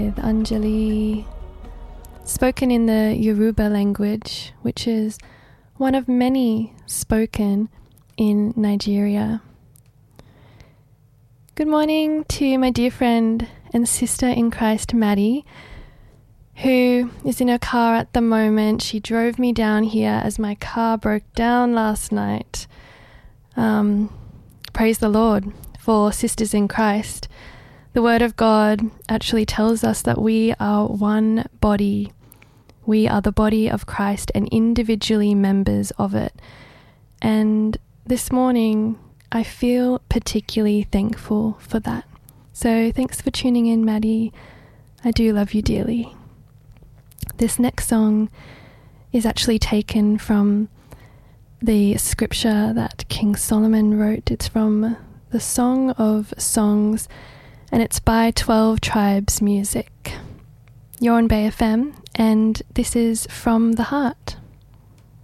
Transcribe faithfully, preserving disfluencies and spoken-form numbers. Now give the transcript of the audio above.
with Anjali, spoken in the Yoruba language, which is one of many spoken in Nigeria. Good morning to my dear friend and sister in Christ, Maddie, who is in her car at the moment. She drove me down here as my car broke down last night. Um, praise the Lord for sisters in Christ. The Word of God actually tells us that we are one body. We are the body of Christ and individually members of it. And this morning, I feel particularly thankful for that. So thanks for tuning in, Maddie. I do love you dearly. This next song is actually taken from the scripture that King Solomon wrote. It's from the Song of Songs, and it's by twelve Tribes Music. You're on Bay F M, and this is From the Heart.